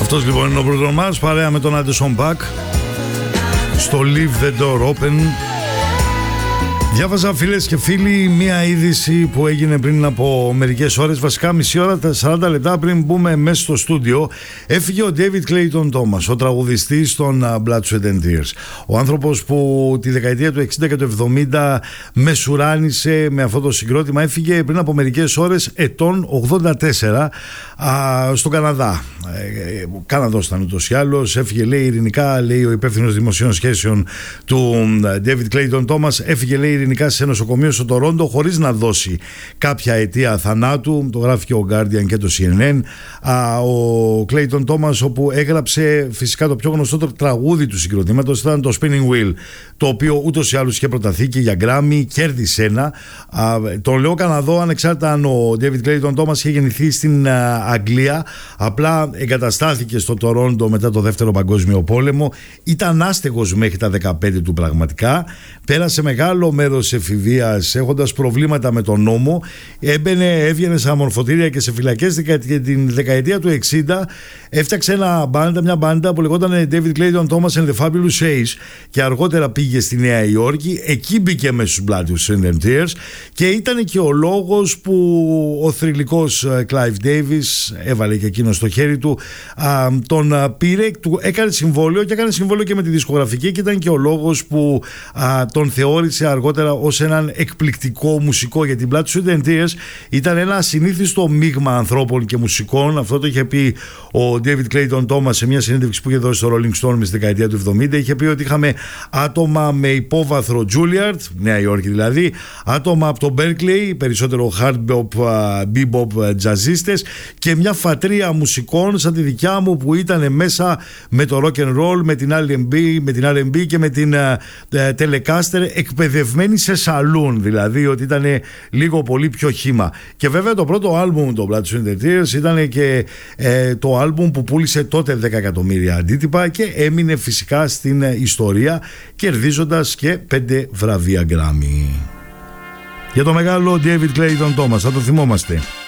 Αυτός λοιπόν είναι ο προγραμμάς παρέα με τον Anderson .Paak στο Leave the Door Open. Διάβαζα, φίλες και φίλοι, μία είδηση που έγινε πριν από μερικές ώρες, βασικά μισή ώρα, 40 λεπτά πριν μπούμε μέσα στο στούντιο. Έφυγε ο David Clayton Thomas, ο τραγουδιστής των Blood, Sweat and Tears. Ο άνθρωπος που τη δεκαετία του 60 και του 70 μεσουράνησε με αυτό το συγκρότημα. Έφυγε πριν από μερικές ώρες, ετών 84, στον Καναδά. Καναδός ήταν ούτως ή άλλως. Έφυγε, λέει, ειρηνικά, λέει ο υπεύθυνος δημοσίων σχέσεων του David Clayton Thomas. Έφυγε, λέει, ειρηνικά σε νοσοκομείο στο Τορόντο, χωρίς να δώσει κάποια αιτία θανάτου. Το γράφει και ο Guardian και το CNN. Ο Clayton Thomas, όπου έγραψε φυσικά το πιο γνωστό τραγούδι του συγκροτήματος, ήταν το Spinning Wheel, το οποίο ούτως ή άλλως είχε προταθεί και για Grammy, κέρδισε ένα. Τον λέω Καναδό, ανεξάρτητα αν ο David Clayton Thomas είχε γεννηθεί στην Αγγλία, απλά εγκαταστάθηκε στο Τορόντο μετά το Δεύτερο Παγκόσμιο Πόλεμο. Ήταν άστεγος μέχρι τα 15 του πραγματικά. Πέρασε μεγάλο μέρος της εφηβείας έχοντας προβλήματα με τον νόμο. Έβγαινε σε αμορφωτήρια και σε φυλακές. Την δεκαετία του 60 έφτιαξε μια μπάντα που λεγόταν David Clayton Thomas and the Fabulous Ace και αργότερα πήγε στη Νέα Υόρκη. Εκεί μπήκε μέσα στους Blood, Sweat and Tears και ήταν και ο λόγος που ο θρυλικός Clive Davis, έβαλε και εκείνο στο χέρι του, τον πήρε, του έκανε συμβόλαιο και έκανε συμβόλαιο και με τη δισκογραφική, και ήταν και ο λόγος που τον θεώρησε αργότερα ως έναν εκπληκτικό μουσικό, γιατί Blood, Sweat and Tears ήταν ένα ασυνήθιστο μείγμα ανθρώπων και μουσικών. Αυτό το είχε πει ο David Clayton Thomas σε μια συνέντευξη που είχε δώσει στο Rolling Stone στη δεκαετία του 70. Είχε πει ότι είχαμε άτομα με υπόβαθρο Juilliard, Νέα Υόρκη δηλαδή, άτομα από το Berkeley, περισσότερο hard bop, bebop, jazzistες, και μια φατρία μουσικών σαν τη δικιά μου που ήταν μέσα με το rock and roll, με την R&B και με την Telecaster, εκπαιδευμένη σε σαλούν, δηλαδή ότι ήταν λίγο πολύ πιο χύμα. Και βέβαια το πρώτο άλμπουμ, το Blood, Sweat and Tears, ήταν και το άλμπουμ που πούλησε τότε 10 εκατομμύρια αντίτυπα και έμεινε φυσικά στην ιστορία, κερδίζοντας και 5 βραβεία Grammy. Για το μεγάλο David Clayton Thomas, θα το θυμόμαστε.